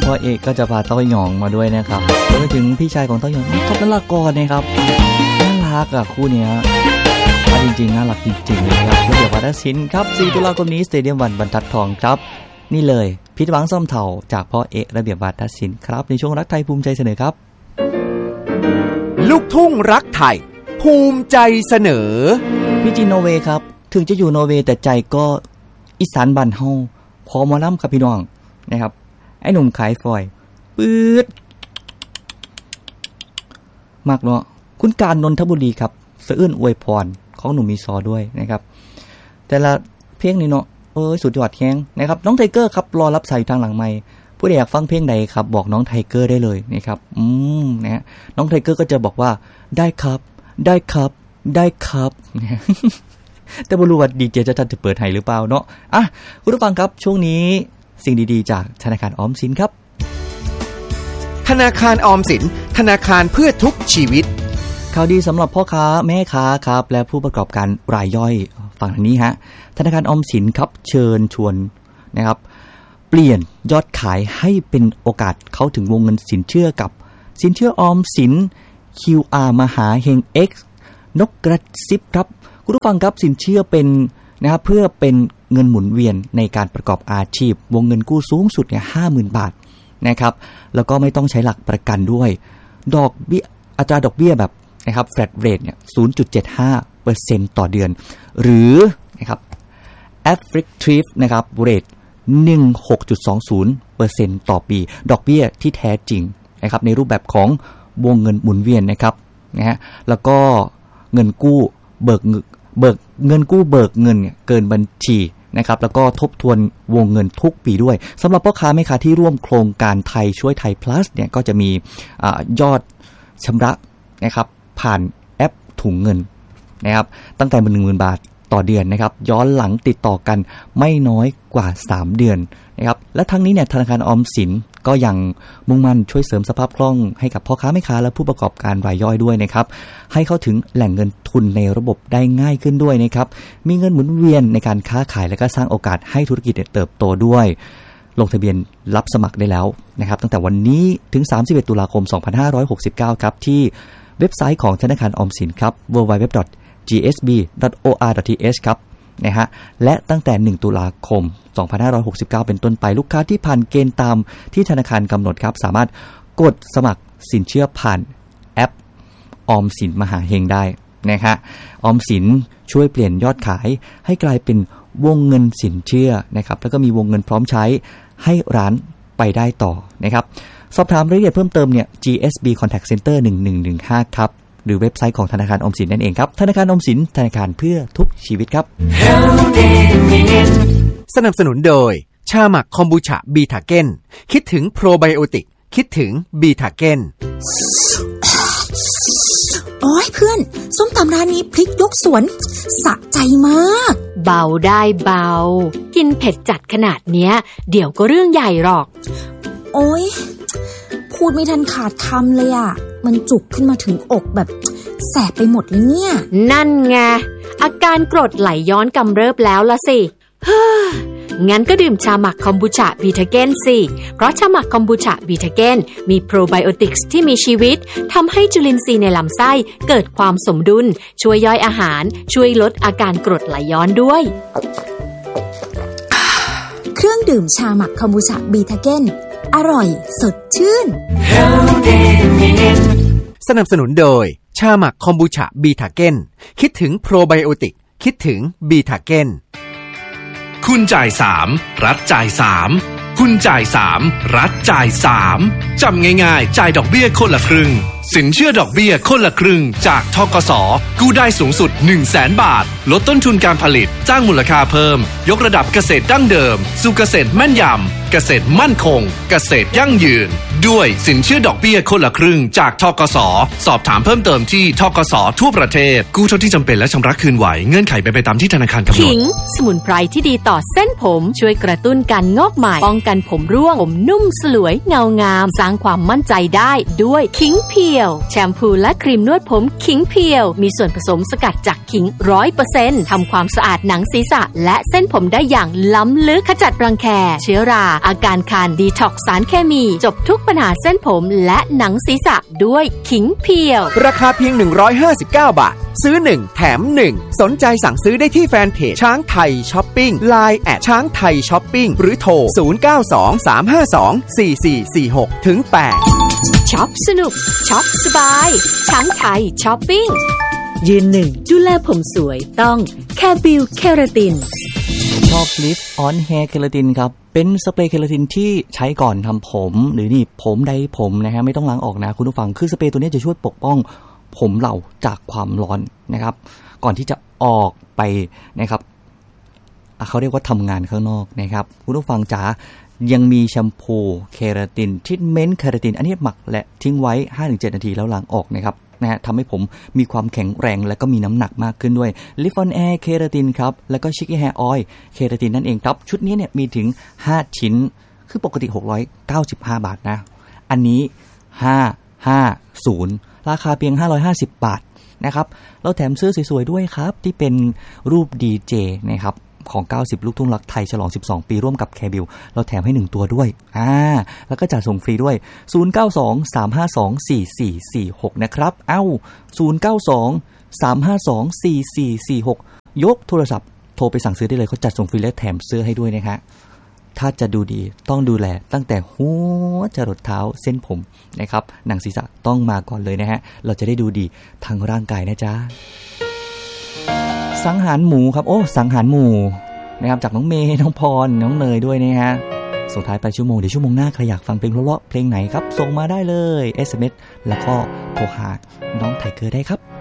พ่อเอกก็จะพาเต้าหยองมาด้วยนะครับรวมไปถึงพี่ชายของเต้าหยองท็อปนรากรนะครับน่ารักอ่ะคู่เนี้ยจริงๆน่ารักจริงๆนะครับระเบียบวัฒนศิลป์ครับ4ตุลาคมนี้สเตเดียม1บรรทัดทองครับนี่เลยผิดหวังซ่อมเถ่าจากพ่อเอกระเบียบวัฒนศิลป์ครับในช่วงรักไทยภูมิใจเสนอครับลูกทุ่งรักไทยภูมิใจเสนอพี่จีนอร์เวย์ครับถึงจะอยู่นอร์เวย์แต่ใจก็อีสานบ้านเฮาขอหมอลำครับพี่น้องนะครับไอ้หนุ่มขายฟอยปื๊ดมากเนาะคุณการนนทบุรีครับสะอื้นอวยพรของหนุ่มมีซอด้วยนะครับแต่ละเพลงนี่เนาะสุดยอดแฮงนะครับน้องไทเกอร์ครับรอรับสายทางหลังไมค์ผู้ใดอยากฟังเพลงใดครับบอกน้องไทเกอร์ได้เลยนะครับนะฮะน้องไทเกอร์ก็จะบอกว่าได้ครับได้ครับได้ครับแต่บ่รู้ว่าดีเจจะเปิดให้หรือเปล่าเนาะอ่ะคุณผู้ฟังครับช่วงนี้สิ่งดีๆจากธนาคารออมสินครับธนาคารออมสินธนาคารเพื่อทุกชีวิตข่าวดีสำหรับพ่อค้าแม่ค้าครับและผู้ประกอบการรายย่อยฝั่งทางนี้ฮะธนาคารออมสินครับเชิญชวนนะครับเปลี่ยนยอดขายให้เป็นโอกาสเข้าถึงวงเงินสินเชื่อกับสินเชื่อออมสิน QR มหาเฮง X นกกระซิบครับคุณผู้ฟังครับสินเชื่อเป็นนะครับเพื่อเป็นเงินหมุนเวียนในการประกอบอาชีพวงเงินกู้สูงสุดเนี่ย 50,000 บาทนะครับแล้วก็ไม่ต้องใช้หลักประกันด้วยดอกเบี้ยอัตราดอกเบี้ยแบบนะครับแฟลตเรทเนี่ย 0.75% ต่อเดือนหรือนะครับ Effective นะครับเรท 16.20% ต่อปีดอกเบี้ยที่แท้จริงนะครับในรูปแบบของวงเงินหมุนเวียนนะครับนะฮะแล้วก็เงินกู้เบิกเงินกู้เบิกเงินเกินบัญชีนะครับแล้วก็ทบทวนวงเงินทุกปีด้วยสำหรับพ่อค้าแม่ค้าที่ร่วมโครงการไทยช่วยไทย plus เนี่ยก็จะมียอดชำระนะครับผ่านแอปถุงเงินนะครับตั้งแต่ 10,000 บาทต่อเดือนนะครับย้อนหลังติดต่อกันไม่น้อยกว่า3เดือนนะครับและทั้งนี้เนี่ยธนาคารออมสินก็ยังมุ่งมั่นช่วยเสริมสภาพคล่องให้กับพ่อค้าแม่ค้าและผู้ประกอบการรายย่อยด้วยนะครับให้เข้าถึงแหล่งเงินทุนในระบบได้ง่ายขึ้นด้วยนะครับมีเงินหมุนเวียนในการค้าขายและก็สร้างโอกาสให้ธุรกิจเติบโตด้วยลงทะเบียนรับสมัครได้แล้วนะครับตั้งแต่วันนี้ถึง31ตุลาคม2569ครับที่เว็บไซต์ของธนาคารออมสินครับ www.gsb.or.th ครับนะฮะและตั้งแต่1ตุลาคม2569เป็นต้นไปลูกค้าที่ผ่านเกณฑ์ตามที่ธนาคารกำหนดครับสามารถกดสมัครสินเชื่อผ่านแอปออมสินมหาเฮงได้นะฮะออมสินช่วยเปลี่ยนยอดขายให้กลายเป็นวงเงินสินเชื่อนะครับแล้วก็มีวงเงินพร้อมใช้ให้ร้านไปได้ต่อนะครับสอบถามรายละเอียดเพิ่มเติมเนี่ย GSB Contact Center 1115ครับหรือเว็บไซต์ของธนาคารออมสินนั่นเองครับธนาคารออมสินธนาคารเพื่อทุกชีวิตครับสนับสนุนโดยชาหมักคอมบูชาบีทาเก้นคิดถึงโปรไบโอติกคิดถึงบีทาเก้นโอ้ยเพื่อนส้มตำร้านนี้พริกยกสวนสะใจมากเบาได้เบากินเผ็ดจัดขนาดเนี้ยเดี๋ยวก็เรื่องใหญ่หรอกโอ้ยพูดไม่ทันขาดคำเลยอ่ะมันจุกขึ้นมาถึงอกแบบแสบไปหมดเลยเนี่ยนั่นไงอาการกรดไหลย้อนกำเริบแล้วละสิงั้นก็ดื่มชาหมักคอมบูชาบีทาเก้นสิเพราะชาหมักคอมบูชาบีทาเก้นมีโปรไบโอติกส์ที่มีชีวิตทำให้จุลินทรีย์ในลำไส้เกิดความสมดุลช่วยย่อยอาหารช่วยลดอาการกรดไหลย้อนด้วยเครื่องดื่มชาหมักคอมบูชาบีทาเก้นอร่อยสดชื่นสนับสนุนโดยชาหมักคอมบูชาบีทาเก้นคิดถึงโปรไบโอติกคิดถึงบีทาเก้นคุณจ่าย3รัฐจ่าย3คุณจ่าย3รัฐจ่าย3จำง่ายๆจ่ายดอกเบี้ยคนละครึ่งสินเชื่อดอกเบี้ยคนละครึ่งจากธกส.กู้ได้สูงสุด 100,000 บาทลดต้นทุนการผลิตสร้างมูลค่าเพิ่มยกระดับเกษตรดั้งเดิมสู่เกษตรแม่นยำเกษตรมั่นคงเกษตรยั่งยืนด้วยสินเชื่อดอกเบี้ยคนละครึ่งจากธกส.สอบถามเพิ่มเติมที่ธกส.ทั่วประเทศกู้เท่าที่จำเป็นและชำระคืนไหวเงื่อนไขเป็นไปตามที่ธนาคารกำหนดขิงสมุนไพรที่ดีต่อเส้นผมช่วยกระตุ้นการงอกใหม่ป้องกันผมร่วงผมนุ่มสลวยเงางามสร้างความมั่นใจได้ด้วยขิงเพียวแชมพูและครีมนวดผมขิงเพียวมีส่วนผสมสกัดจากขิง 100% ทำความสะอาดหนังศีรษะและเส้นผมได้อย่างล้ำลึกขจัดรังแคเชื้อราอาการคันดีท็อกสารเคมีจบทุกปัญหาเส้นผมและหนังศีรษะด้วยขิงเพียวราคาเพียง159 บาทซื้อ1แถม1สนใจสั่งซื้อได้ที่แฟนเพจช้างไทยช้อปปิ้ง LINE แอดช้างไทยช้อปปิ้งหรือโทร0923524446ถึง8 ช็อปสนุกช็อปสบายช้างไทยช้อปปิ้งยืนหนึ่งดูแลผมสวยต้องแคบิลเคราตินชอบลิฟออนแฮร์เคราตินครับเป็นสเปรย์เคราตินที่ใช้ก่อนทำผมหรือนี่ผมใดผมนะฮะไม่ต้องล้างออกนะคุณผู้ฟังคือสเปรย์ตัวนี้จะช่วยปกป้องผมเราจากความร้อนนะครับก่อนที่จะออกไปนะครับเขาเรียกว่าทำงานข้างนอกนะครับคุณผู้ฟังจ๋ายังมีแชมพูเคราตินทรีทเมนต์เคราตินอันนี้หมักและทิ้งไว้ 5-7 นาทีแล้วล้างออกนะครับนะฮะทำให้ผมมีความแข็งแรงและก็มีน้ำหนักมากขึ้นด้วย Lift on Air เคราตินครับแล้วก็ Chicky Hair Oil เคราตินนั่นเองครับชุดนี้เนี่ยมีถึง5ชิ้นคือปกติ695 บาทนะอันนี้550ราคาเพียง550 บาทนะครับเราแถมเสื้อสวยๆด้วยครับที่เป็นรูปดีเจนะครับของ90ลูกทุ่งรักไทยฉลอง12ปีร่วมกับแคบิลเราแถมให้1ตัวด้วยแล้วก็จัดส่งฟรีด้วย0923524446นะครับ0923524446ยกโทรศัพท์โทรไปสั่งซื้อได้เลยเขาจัดส่งฟรีและแถมเสื้อให้ด้วยนะฮะถ้าจะดูดีต้องดูแลตั้งแต่หัวจรดเท้าเส้นผมนะครับหนังศีรษะต้องมาก่อนเลยนะฮะเราจะได้ดูดีทางร่างกายนะจ๊ะสังหารหมูครับสังหารหมูนะครับจากน้องเมย์น้องพรน้องเนยด้วยนะฮะส่งท้ายไปชั่วโมงเดี๋ยวชั่วโมงหน้าใครอยากฟังเพลงเพราะๆเพลงไหนครับส่งมาได้เลย SMS แล้วก็โทรหาน้องไทเกอร์ได้ครับ